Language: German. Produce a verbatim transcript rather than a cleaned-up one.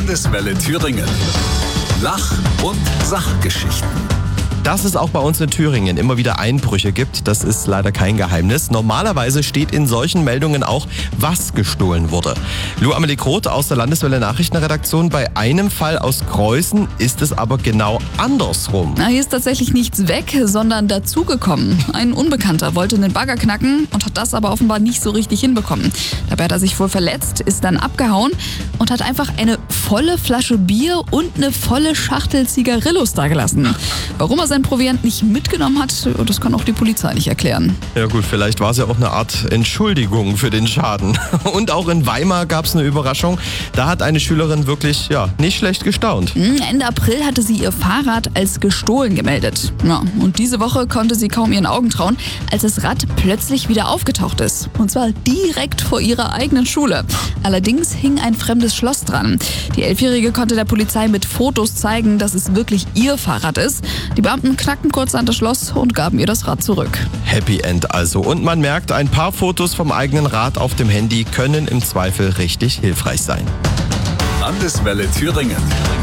Landeswelle Thüringen. Lach- und Sachgeschichten. Dass es auch bei uns in Thüringen immer wieder Einbrüche gibt, das ist leider kein Geheimnis. Normalerweise steht in solchen Meldungen auch, was gestohlen wurde. Lou Amelie Groth aus der Landeswelle Nachrichtenredaktion. Bei einem Fall aus Kreuzen ist es aber genau andersrum. Na, hier ist tatsächlich nichts weg, sondern dazugekommen. Ein Unbekannter wollte einen Bagger knacken und hat das aber offenbar nicht so richtig hinbekommen. Dabei hat er sich wohl verletzt, ist dann abgehauen und hat einfach eine volle Flasche Bier und eine volle Schachtel Zigarillos dagelassen. Warum er sein Proviant nicht mitgenommen hat, das kann auch die Polizei nicht erklären. Ja gut, vielleicht war es ja auch eine Art Entschuldigung für den Schaden. Und auch in Weimar gab es eine Überraschung. Da hat eine Schülerin wirklich ja, nicht schlecht gestaunt. Ende April hatte sie ihr Fahrrad als gestohlen gemeldet. Ja, und diese Woche konnte sie kaum ihren Augen trauen, als das Rad plötzlich wieder aufgetaucht ist. Und zwar direkt vor ihrer eigenen Schule. Allerdings hing ein fremdes Schloss dran. Die Elfjährige konnte der Polizei mit Fotos zeigen, dass es wirklich ihr Fahrrad ist. Die Beamten knackten kurz an das Schloss und gaben ihr das Rad zurück. Happy End also. Und man merkt, ein paar Fotos vom eigenen Rad auf dem Handy können im Zweifel richtig hilfreich sein. Landeswelle Thüringen.